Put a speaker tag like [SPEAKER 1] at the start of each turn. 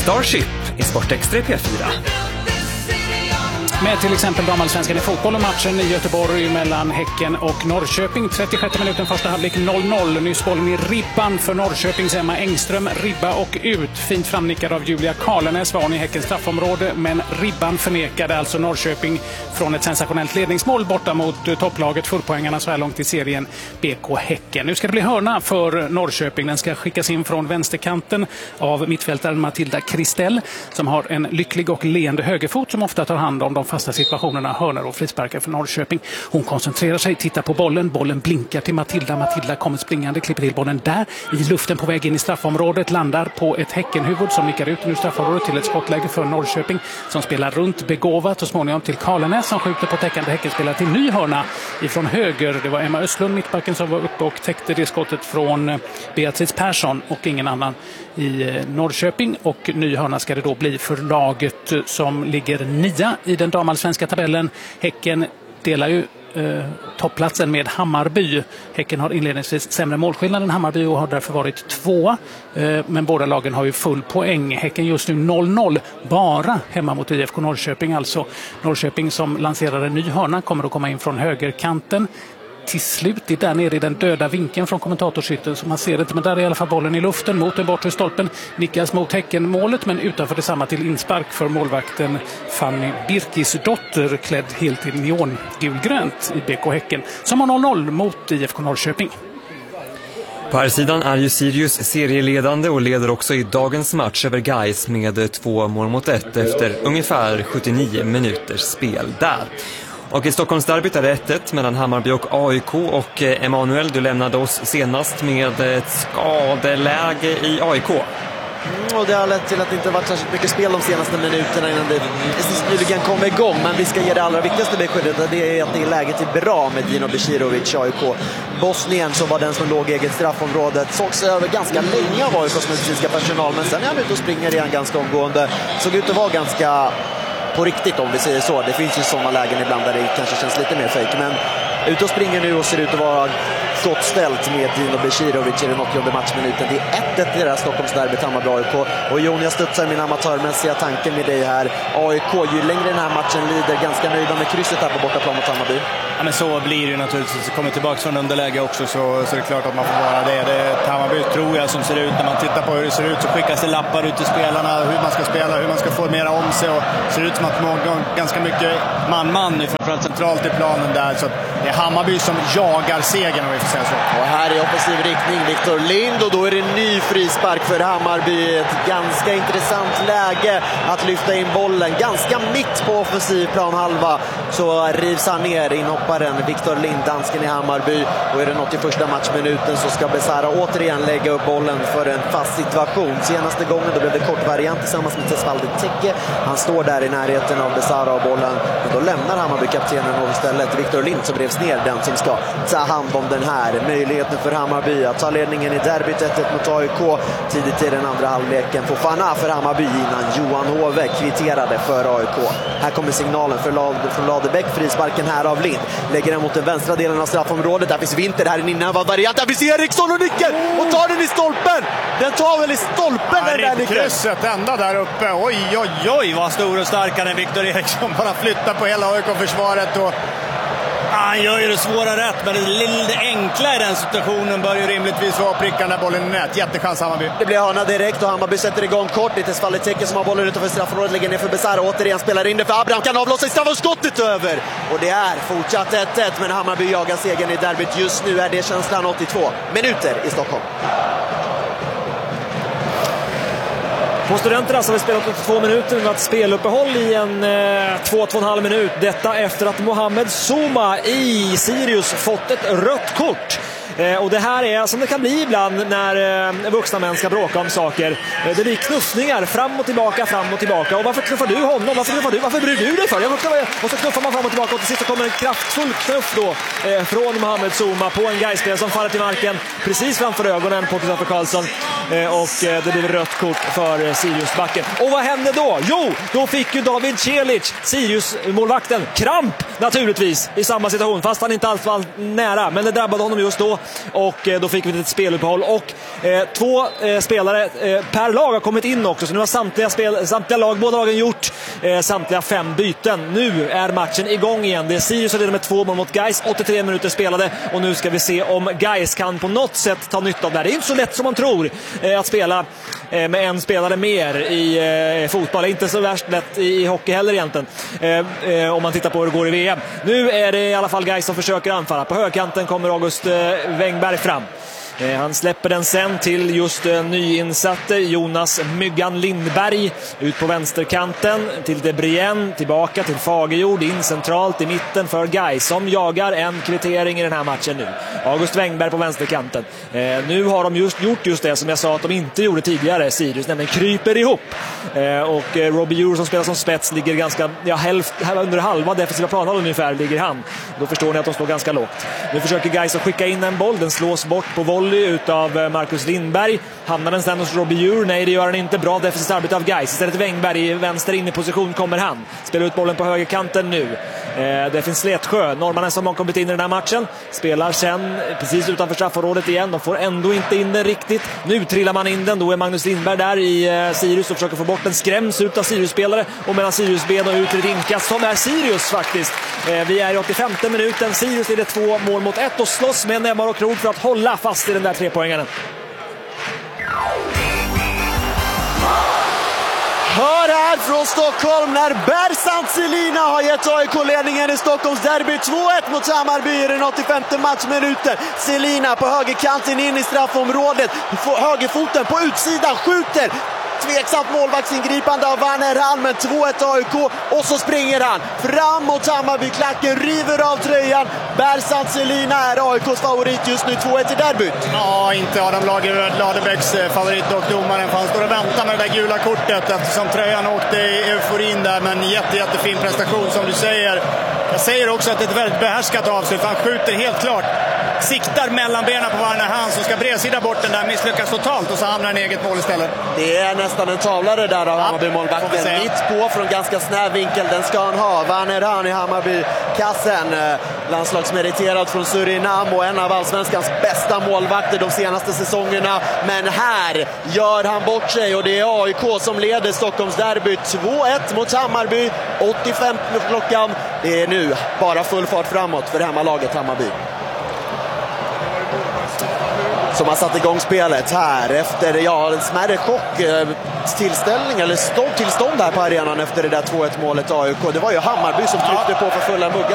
[SPEAKER 1] Starship i Sportextra P4.
[SPEAKER 2] Med till exempel damallsvenskan i fotboll och matchen i Göteborg mellan Häcken och Norrköping. 36 minuten första halvlek 0-0. Nyss bollen i ribban för Norrköpings Emma Engström. Ribba och ut. Fint framnickad av Julia Karlenäs var hon i Häckens straffområde. Men ribban förnekade alltså Norrköping från ett sensationellt ledningsmål borta mot topplaget. Fullpoängarna så här långt i serien BK Häcken. Nu ska det bli hörna för Norrköping. Den ska skickas in från vänsterkanten av mittfältaren Matilda Kristell som har en lycklig och leende högerfot som ofta tar hand om de fasta situationerna, hörnor och frisparkar för Norrköping. Hon koncentrerar sig, tittar på bollen. Bollen blinkar till Matilda. Matilda kommer springande, klipper till bollen där. I luften på väg in i straffområdet. Landar på ett Häckenhuvud som nickar ut ur straffområdet till ett skottläge för Norrköping som spelar runt begåvat och småningom till Karlenäs som skjuter på täckande Häckenspelare till ny hörna ifrån höger. Det var Emma Östlund, mittbacken, som var uppe och täckte det skottet från Beatrice Persson och ingen annan i Norrköping. Och ny hörna ska det då bli för laget som ligger 9 i den damallsvenska tabellen. Häcken delar ju topplatsen med Hammarby. Häcken har inledningsvis sämre målskillnad än Hammarby och har därför varit 2. Men båda lagen har ju full poäng. Häcken just nu 0-0 bara hemma mot IFK Norrköping. Alltså Norrköping som lanserar en ny hörna kommer att komma in från högerkanten. Till slut är där nere i den döda vinkeln från kommentatorshytten så man ser det inte, men där är i alla fall bollen i luften mot den bortre stolpen. Nickas mot Häckenmålet men utanför detsamma till inspark för målvakten Fanny Birkisdotter klädd helt i neongulgrönt i BK Häcken som har 0-0 mot IFK Norrköping.
[SPEAKER 1] På här sidan är ju Sirius serieledande och leder också i dagens match över Gais med 2-1 efter ungefär 79 minuters spel där. Och i Stockholmsderbyt är det 1-1 mellan Hammarby och AIK och Emanuel, du lämnade oss senast med ett skadeläge i AIK.
[SPEAKER 3] Och det har lett till att det inte varit särskilt mycket spel de senaste minuterna innan det nyligen kom igång. Men vi ska ge det allra viktigaste beskedet, det är att det läget är bra med Dino Besirovic, AIK. Bosnien som var den som låg i eget straffområdet sågs över ganska länge av AIKs medicinska personal. Men sen är han ute och springer igen ganska omgående. Såg ut att vara ganska på riktigt om vi säger så. Det finns ju sådana lägen ibland där det kanske känns lite mer fake. Men ute och springer nu och ser ut att vara skottställt med Dino Besirovic i den 80:e matchminuten. Det är 1-1 i det här Stockholmsderbyt, Hammarby AIK. Och Jon, jag studsar min amatörmässiga tanke med dig här. AIK, ju längre den här matchen lider, ganska nöjda med krysset här på bortaplan mot Hammarby.
[SPEAKER 4] Ja, men så blir det ju naturligtvis. Kommer tillbaka från underläge också så är det klart att man får vara det. Det är ett Hammarby, tror jag, som ser ut. När man tittar på hur det ser ut så skickas det lappar ut till spelarna hur man ska spela, hur man ska formera om sig. Och det ser ut som att många, ganska mycket man-man, framförallt centralt i planen där. Så det är Hammarby som jagar segern, om vi får säga så.
[SPEAKER 3] Och här är offensiv riktning Viktor Lind och då är det en ny frispark för Hammarby. Ett ganska intressant läge att lyfta in bollen. Ganska mitt på offensiv planhalva så rivs han ner inhopparen Viktor Lind, dansken i Hammarby. Och i den 81:a matchminuten så ska Besara återigen lägga upp bollen för en fast situation. Senaste gången då blev det kort variant tillsammans med Tesvalde Tecke. Han står där i närheten av Besara och bollen. Men då lämnar Hammarby-kaptenen och istället Viktor Lind som revs ner, den som ska ta hand om den här möjligheten för Hammarby att ta ledningen i derbyt 1-1 mot AIK tidigt i den andra halvleken. Fofana för Hammarby innan Johan Hove kvitterade för AIK. Här kommer signalen från Ladebäck, frisparken här av Lind. Lägger den mot den vänstra delen av straffområdet. Där finns Vinter, här är en inövad variant. Där finns Eriksson och nicken och tar den i stolpen. Den tar väl i stolpen den där nicken.
[SPEAKER 4] Krysset ända där uppe. Oj, vad stor och starkare än Viktor Eriksson. Bara flyttar på hela AIK-försvaret och han gör ju det svåra rätt, men det lite enkla i den situationen bör ju rimligtvis vara pricka när bollen i nät. Jättechans Hammarby.
[SPEAKER 3] Det blir hörna direkt och Hammarby sätter igång kort. Det är Svalleteke som har bollen utanför straffområdet, lägger ner för Besara. Återigen spelar in det för Abraham, kan avlossa i straff och skottet över. Och det är fortsatt 1-1, men Hammarby jagar segern i derbyt. Just nu är det känslan 82 minuter i Stockholm.
[SPEAKER 5] På Studenterna så har vi spelat 82 minuter med ett speluppehåll i en 2-2,5 minut. Detta efter att Mohamed Souma i Sirius fått ett rött kort. Och det här är som det kan bli ibland när vuxna män ska bråka om saker. Det blir knuffningar fram och tillbaka. Och varför knuffar du honom? Varför bryr du dig för? Och så knuffar man fram och tillbaka och till sist kommer en kraftfull knuff då från Mohamed Souma på en Gais-spelare som faller till marken precis framför ögonen på Kristoffer Karlsson. Och det blev rött kort för Sirius-backen. Och vad hände då? Jo, då fick ju David Celic, Sirius-målvakten, kramp naturligtvis i samma situation. Fast han inte alls var nära. Men det drabbade honom just då. 2, och då fick vi ett speluppehåll, och 2 spelare per lag har kommit in också, så nu har samtliga lag, båda lagen gjort samtliga 5 byten. Nu är matchen igång igen. Det är Sirius som leder med 2 mål mot Gais, 83 minuter spelade, och nu ska vi se om Gais kan på något sätt ta nytta av det här. Det är inte så lätt som man tror att spela med en spelare mer i fotboll. Det är inte så värst lätt i hockey heller egentligen, om man tittar på hur det går i VM. Nu är det i alla fall Gais som försöker anfalla. På högkanten kommer August Wängberg fram. Han släpper den sen till just nyinsatte Jonas Myggan Lindberg ut på vänsterkanten till Debrien, tillbaka till Fagerjord, in centralt i mitten för Gais som jagar en kvittering i den här matchen nu. August Wängberg på vänsterkanten. Nu har de gjort just det som jag sa att de inte gjorde tidigare, Sirius, nämligen kryper ihop. Och Robbie Euro som spelar som spets ligger ganska, under halva defensiva planhalvan ungefär ligger han. Då förstår ni att de står ganska lågt. Nu försöker Gais att skicka in en boll, den slås bort på volley utav Marcus Lindberg. Hamnar den sen hos Robbie Euro? Nej, det gör han inte. Bra defensivt arbete av Gais. Istället Wängberg i vänster in i position kommer han. Spelar ut bollen på högerkanten nu. Det finns Slätsjö, norrmannen som har kommit in i den här matchen. Spelar sen precis utanför straffområdet igen. De får ändå inte in den riktigt. Nu trillar man in den. Då är Magnus Lindberg där i Sirius och försöker få bort den. Skräms ut av Sirius-spelare. Och mellan Sirius-ben och ut till ett inkast som är Sirius faktiskt. Vi är i 85:e minuten. Sirius är det 2 mål mot 1 och slåss med nämmar och krok för att hålla fast i den där 3-poängaren.
[SPEAKER 3] Hör här från Stockholm när Bersant Selina har gett AIK-ledningen i Stockholms derby 2-1 mot Hammarby i den 85:e matchminuten. Selina på högerkanten in i straffområdet, högerfoten på utsidan, skjuter. Tveksamt målvaktsingripande av Werner Hall, men 2-1 AIK, och så springer han fram mot Hammarby-klacken, river av tröjan. Bersant Selina är AIKs favorit just nu, 2-1 i derbyt.
[SPEAKER 4] Ja, inte Adam Ladebäcks favorit, och domaren fanns står och väntar med det där gula kortet eftersom tröjan åkte i euforin där, men jättefin prestation som du säger. Jag säger också att det är ett väldigt behärskat avslut, för han skjuter helt klart, siktar mellan benen på Werner Hall som ska bredsida bort den där, misslyckas totalt och så hamnar en eget mål istället.
[SPEAKER 3] Det är nästan en tavla det där av Hammarby-målvakten. Mitt på från ganska snäv vinkel, den ska han ha. Werner Hall i Hammarby-kassen. Landslagsmeriterad från Surinam och en av allsvenskans bästa målvakter de senaste säsongerna. Men här gör han bort sig, och det är AIK som leder Stockholms derby 2-1 mot Hammarby. 85 klockan. Det är nu bara full fart framåt för hemmalaget Hammarby, som har satt igång spelet här efter en smärre tillställning eller tillstånd här på arenan efter det där 2-1 målet AIK. Det var ju Hammarby som tryckte på för fulla muggar.